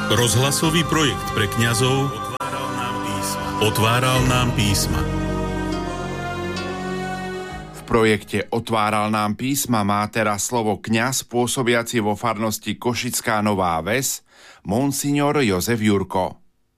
Rozhlasový projekt pre kňazov Otváral nám písma. V projekte Otváral nám písma má teraz slovo kňaz pôsobiaci vo farnosti Košická Nová Ves, monsignor Jozef Jurko.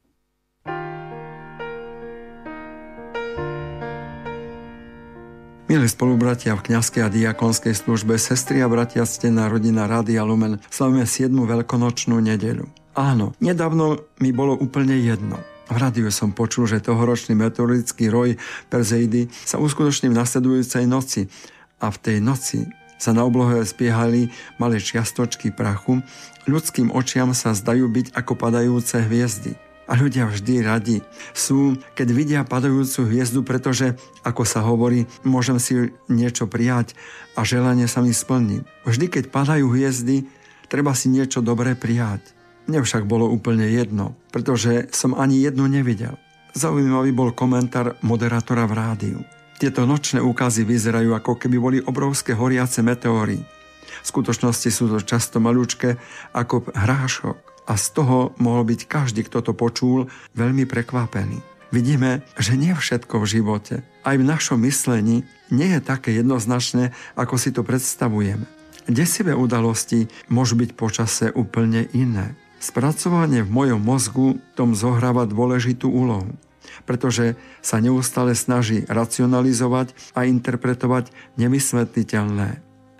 Milí spolubratia v kňazskej a diakonskej službe, sestry a bratia, stená rodina Rádia Lumen, slavíme 7. veľkonočnú nedeľu. Áno, nedávno mi bolo úplne jedno. V rádiu som počul, že tohoročný meteoritický roj Perseidy sa uskutoční v nasledujúcej noci a v tej noci sa na oblohe spiehali malé čiastočky prachu. Ľudským očiam sa zdajú byť ako padajúce hviezdy. A ľudia vždy radi sú, keď vidia padajúcu hviezdu, pretože, ako sa hovorí, môžem si niečo prijať a želanie sa mi splní. Vždy, keď padajú hviezdy, treba si niečo dobré prijať. Mne však bolo úplne jedno, pretože som ani jednu nevidel. Zaujímavý bol komentár moderátora v rádiu. Tieto nočné úkazy vyzerajú, ako keby boli obrovské horiace meteóry. V skutočnosti sú to často maľučké ako hrášok. A z toho mohol byť každý, kto to počul, veľmi prekvapený. Vidíme, že nie všetko v živote, aj v našom myslení, nie je také jednoznačné, ako si to predstavujeme. Desivé udalosti môžu byť počase úplne iné. Spracovanie v mojom mozgu tom zohráva dôležitú úlohu, pretože sa neustále snaží racionalizovať a interpretovať nevysvetliteľné.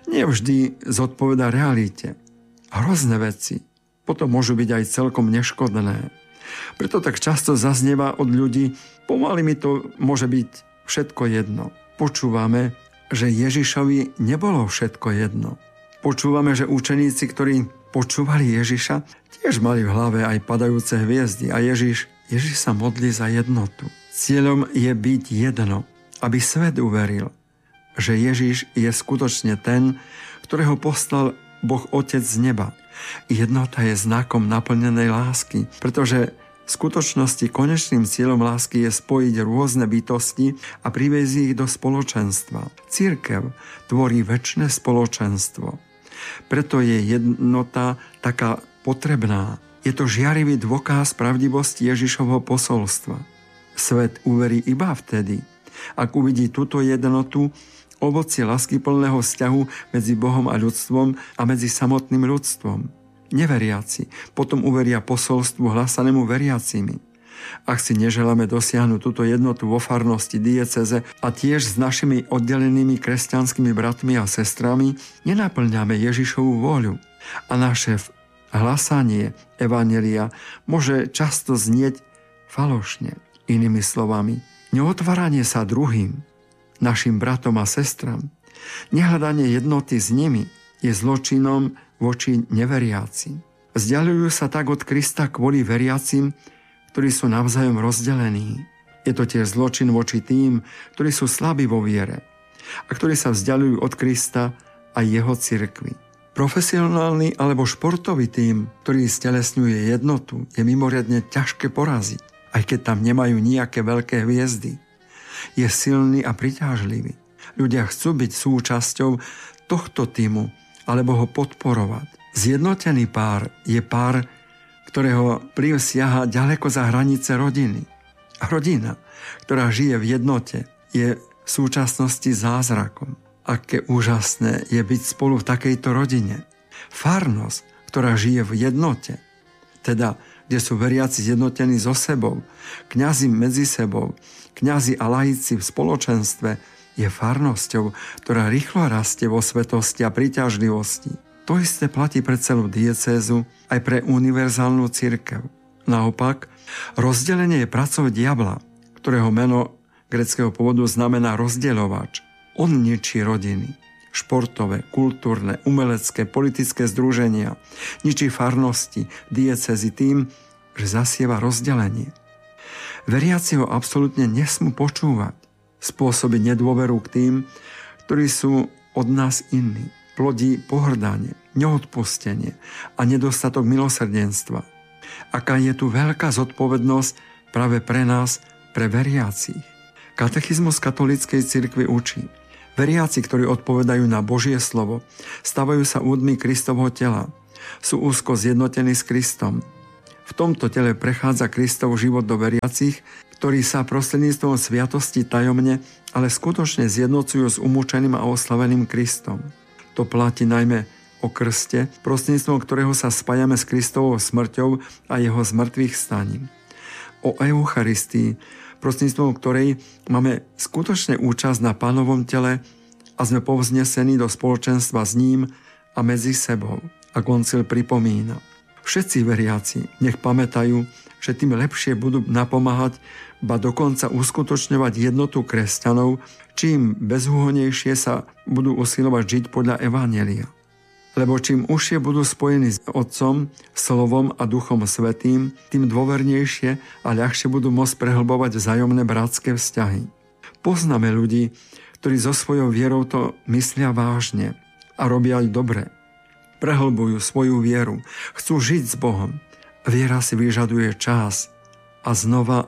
Nevždy zodpovedá realite. Hrozné veci potom môžu byť aj celkom neškodné. Preto tak často zaznieva od ľudí, pomaly mi to môže byť všetko jedno. Počúvame, že Ježišovi nebolo všetko jedno. Počúvame, že učeníci, ktorí počúvali Ježiša, tiež mali v hlave aj padajúce hviezdy a Ježiš sa modlí za jednotu. Cieľom je byť jedno, aby svet uveril, že Ježiš je skutočne ten, ktorého poslal Boh Otec z neba. Jednota je znakom naplnenej lásky, pretože v skutočnosti konečným cieľom lásky je spojiť rôzne bytosti a priviesť ich do spoločenstva. Cirkev tvorí večné spoločenstvo. Preto je jednota taká potrebná. Je to žiarivý dôkaz pravdivosti Ježišovho posolstva. Svet uverí iba vtedy, ak uvidí túto jednotu, ovocie láskyplného vzťahu medzi Bohom a ľudstvom a medzi samotným ľudstvom. Neveriaci potom uveria posolstvu hlasanému veriacimi. Ak si neželáme dosiahnuť túto jednotu vo farnosti, diecéze a tiež s našimi oddelenými kresťanskými bratmi a sestrami, nenaplňame Ježišovu vôľu. A naše hlasanie evanjelia môže často znieť falošne. Inými slovami, neotváranie sa druhým, našim bratom a sestram, nehľadanie jednoty s nimi je zločinom voči neveriacim. Vzdialujú sa tak od Krista kvôli veriacim, ktorí sú navzájom rozdelení. Je to tiež zločin voči tým, ktorí sú slabí vo viere a ktorí sa vzdialujú od Krista a jeho cirkvi. Profesionálny alebo športový tím, ktorý stelesňuje jednotu, je mimoriadne ťažké poraziť, aj keď tam nemajú nejaké veľké hviezdy. Je silný a priťažlivý. Ľudia chcú byť súčasťou tohto tímu alebo ho podporovať. Zjednotený pár je pár, ktorého vplyv siaha ďaleko za hranice rodiny. A rodina, ktorá žije v jednote, je v súčasnosti zázrakom. Aké úžasné je byť spolu v takejto rodine. Farnosť, ktorá žije v jednote, teda kde sú veriaci zjednotení so sebou, kňazi medzi sebou, kňazi a laici v spoločenstve, je farnosťou, ktorá rýchlo rastie vo svetosti a príťažlivosti. To isté platí pre celú diecézu aj pre univerzálnu cirkev. Naopak, rozdelenie je pracov diabla, ktorého meno gréckeho pôvodu znamená rozdeľovač. On ničí rodiny, športové, kultúrne, umelecké, politické združenia, ničí farnosti, diecézy tým, že zasieva rozdelenie. Veriaci ho absolútne nesmú počúvať, spôsobiť nedôveru k tým, ktorí sú od nás iní. Plodí pohrdanie, neodpustenie a nedostatok milosrdenstva. Aká je tu veľká zodpovednosť práve pre nás, pre veriacich. Katechizmus katolíckej cirkvi učí: veriaci, ktorí odpovedajú na Božie slovo, stavajú sa údmi Kristovho tela, sú úzko zjednotení s Kristom. V V tomto tele prechádza Kristov život do veriacich, ktorí sa prostredníctvom sviatosti tajomne, ale skutočne zjednocujú s umúčeným a oslaveným Kristom. To platí najmä o krste, prostredníctvom ktorého sa spájame s Kristovou smrťou a jeho zmrtvých staním. O Eucharistii, prostredníctvom ktorej máme skutočne účasť na Pánovom tele a sme povznesení do spoločenstva s ním a medzi sebou. A koncil pripomína. Všetci veriaci nech pamätajú, že tým lepšie budú napomáhať, ba dokonca uskutočňovať jednotu kresťanov, čím bezúhonnejšie sa budú usilovať žiť podľa Evanjelia. Lebo čím užšie budú spojení s Otcom, Slovom a Duchom Svätým, tým dôvernejšie a ľahšie budú môcť prehlbovať vzájomné bratské vzťahy. Poznáme ľudí, ktorí so svojou vierou to myslia vážne a robia aj dobre. Prehlbujú svoju vieru, chcú žiť s Bohom. Viera si vyžaduje čas a znova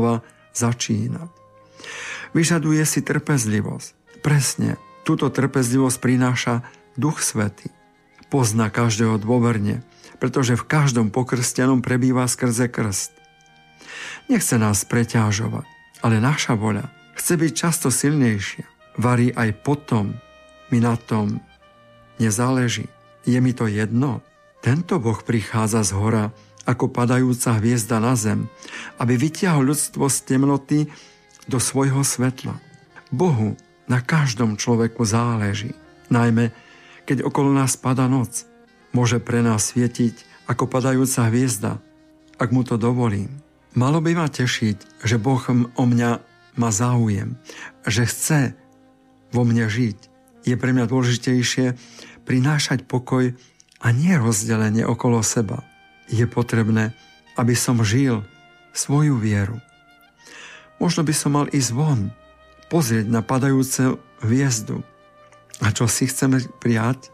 začína. Vyžaduje si trpezlivosť. Presne, túto trpezlivosť prináša Duch Svätý. Pozná každého dôverne, pretože v každom pokrstenom prebýva skrze krst. Nechce nás preťažovať, ale naša voľa chce byť často silnejšia. Varí aj potom, mi na tom nezáleží. Je mi to jedno? Tento Boh prichádza z hora ako padajúca hviezda na zem, aby vytiahol ľudstvo z temnoty do svojho svetla. Bohu na každom človeku záleží, najmä keď okolo nás padá noc. Môže pre nás svietiť ako padajúca hviezda, ak mu to dovolím. Malo by ma tešiť, že Boh o mňa má záujem, že chce vo mne žiť. Je pre mňa dôležitejšie prinášať pokoj a nie rozdelenie okolo seba. Je potrebné, aby som žil svoju vieru. Možno by som mal ísť von, pozrieť na padajúcu hviezdu. A čo si chceme prijať?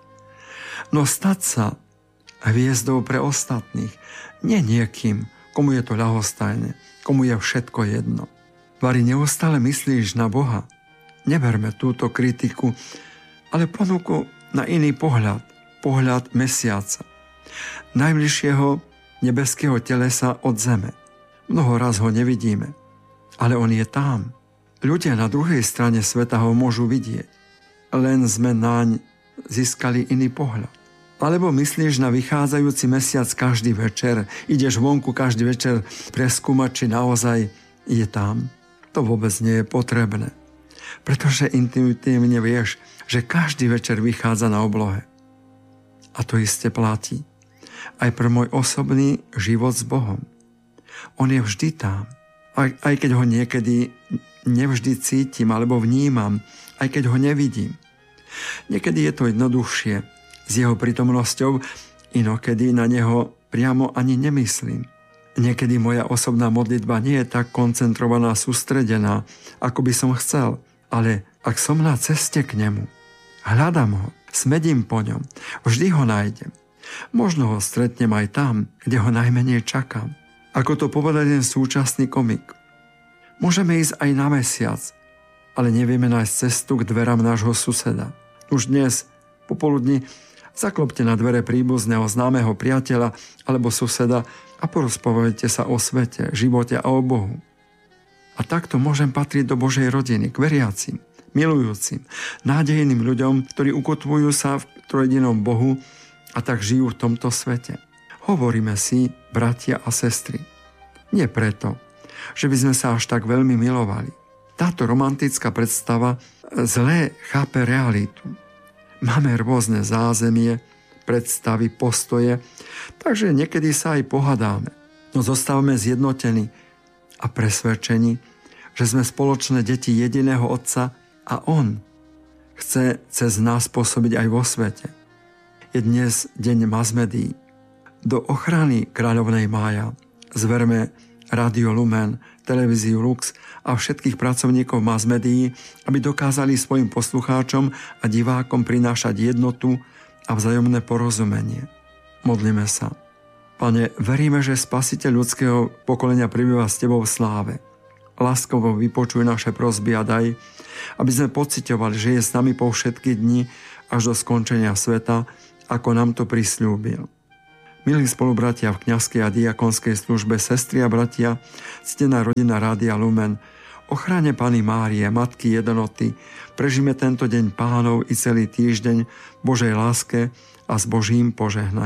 No stať sa hviezdou pre ostatných. Nie niekým, komu je to ľahostajné, komu je všetko jedno. Vari neustále myslíš na Boha. Neberme túto kritiku, ale ponuku na iný pohľad mesiaca, najbližšieho nebeského telesa od zeme. Mnoho raz ho nevidíme, ale on je tam. Ľudia na druhej strane sveta ho môžu vidieť, len sme naň získali iný pohľad. Alebo myslíš na vychádzajúci mesiac každý večer, ideš vonku každý večer preskúmať, či naozaj je tam? To vôbec nie je potrebné, pretože intuitívne vieš, že každý večer vychádza na oblohe. A to isté platí aj pre môj osobný život s Bohom. On je vždy tam. Aj keď ho niekedy nevždy cítim alebo vnímam, aj keď ho nevidím. Niekedy je to jednoduchšie s jeho prítomnosťou, inokedy na neho priamo ani nemyslím. Niekedy moja osobná modlitba nie je tak koncentrovaná, sústredená, ako by som chcel, ale ak som na ceste k nemu, hľadám ho, smedím po ňom, vždy ho nájdem. Možno ho stretnem aj tam, kde ho najmenej čakám. Ako to povedal jeden súčasný komik. Môžeme ísť aj na mesiac, ale nevieme nájsť cestu k dverám nášho suseda. Už dnes, popoludní, zaklopte na dvere príbuzného známeho priateľa alebo suseda a porozpovedajte sa o svete, živote a o Bohu. A takto môžem patriť do Božej rodiny, k veriacim, milujúcim, nádejným ľuďom, ktorí ukotvujú sa v trojedinom Bohu a tak žijú v tomto svete. Hovoríme si, bratia a sestry. Nie preto, že by sme sa až tak veľmi milovali. Táto romantická predstava zle chápe realitu. Máme rôzne zázemie, predstavy, postoje, takže niekedy sa aj pohadáme. No zostávame zjednotení a presvedčení, že sme spoločné deti jediného Otca a On chce cez nás pôsobiť aj vo svete. Je dnes deň masmédií. Do ochrany kráľovnej Mája zverme Rádio Lumen, televíziu Lux a všetkých pracovníkov masmédií, aby dokázali svojim poslucháčom a divákom prinášať jednotu a vzájomné porozumenie. Modlíme sa. Pane, veríme, že Spasiteľ ľudského pokolenia pribýva s Tebou v sláve. Láskovo vypočuj naše prosby a daj, aby sme pociťovali, že je s nami po všetky dni až do skončenia sveta, ako nám to prisľúbil. Milí spolubratia v kňazskej a diakonskej službe, sestry a bratia, ctená rodina Rádia Lumen, ochrane Panny Márie, Matky jednoty, prežime tento deň Pánov i celý týždeň v Božej láske a s Božím požehnaním.